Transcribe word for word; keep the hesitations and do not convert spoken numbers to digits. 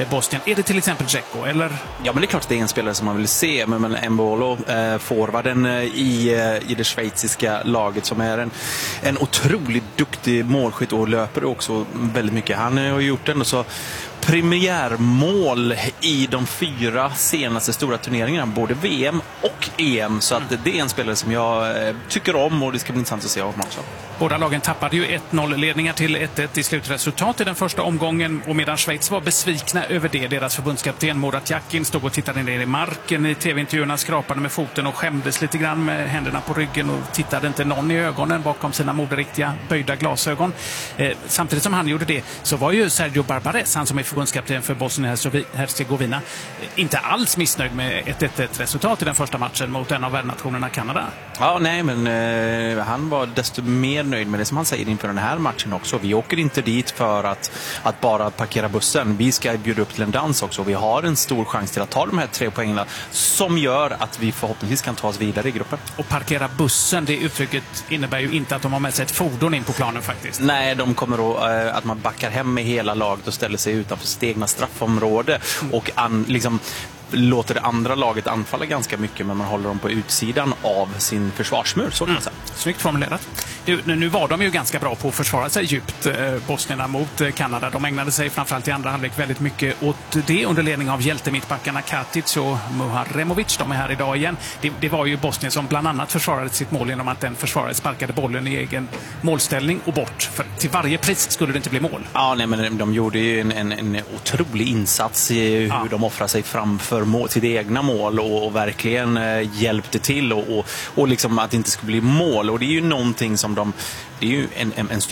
Bosnien. Är det till exempel Dzeko, eller? Ja, men det är klart att det är en spelare som man vill se. Men, men Embolo, eh, forwarden eh, i, eh, i det schweiziska laget, som är en, en otroligt duktig målskytt och löper också väldigt mycket. Han har gjort ändå så premiärmål i de fyra senaste stora turneringarna, både V M och E M, så att det är en spelare som jag eh, tycker om, och det ska bli intressant att se av också. Båda lagen tappade ju ett noll-ledningar till ett ett i slutresultat i den första omgången, och medan Schweiz var besvikna över det, deras förbundskapten Murat Yakin stod och tittade ner i marken i tv-intervjuerna, skrapade med foten och skämdes lite grann med händerna på ryggen och tittade inte någon i ögonen bakom sina moderiktiga böjda glasögon. Eh, samtidigt som han gjorde det, så var ju Sergio Barbares, han som är förbundskapten för Bosnien-Hercegovina, inte alls missnöjd med ett ett ett-resultat i den första matchen mot en av värdnationerna Kanada. Ja, nej, men eh, han var desto mer nöjd med det som han säger inför den här matchen också. Vi åker inte dit för att, att bara parkera bussen. Vi ska bjuda upp till en dans också. Vi har en stor chans till att ta de här tre poängen som gör att vi förhoppningsvis kan ta oss vidare i gruppen. Och parkera bussen, det uttrycket innebär ju inte att de har med sig ett fordon in på planen faktiskt. Nej, de kommer att, äh, att man backar hem med hela laget och ställer sig utanför sitt egna straffområde och an, liksom låter det andra laget anfalla ganska mycket, men man håller dem på utsidan av sin försvarsmur, så kan man säga. Mm. Snyggt formulerat. Du, nu var de ju ganska bra på att försvara sig djupt, eh, bosnierna mot eh, Kanada. De ägnade sig framförallt i andra halvlek väldigt mycket åt det under ledning av hjältemittbackarna Katic och Muharemovic. De är här idag igen. Det, det var ju Bosnien som bland annat försvarade sitt mål genom att den försvarare sparkade bollen i egen målställning och bort. För till varje pris skulle det inte bli mål. Ja, nej, men de gjorde ju en, en, en otrolig insats i hur ja. de offrar sig framför mål, till det egna mål, och, och verkligen eh, hjälpte till och, och, och liksom att det inte skulle bli mål. Och det är ju någonting som de, det är ju en, en, en